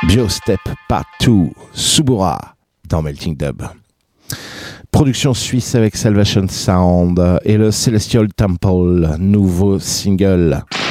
Biostep Part 2, Subura, dans Melting Dub. Production suisse avec Salvation Sound et le Celestial Temple, nouveau single.